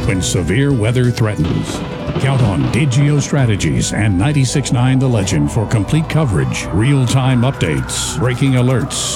when severe weather threatens. Count on Digio Strategies and 96.9 The Legend for complete coverage, real-time updates, breaking alerts,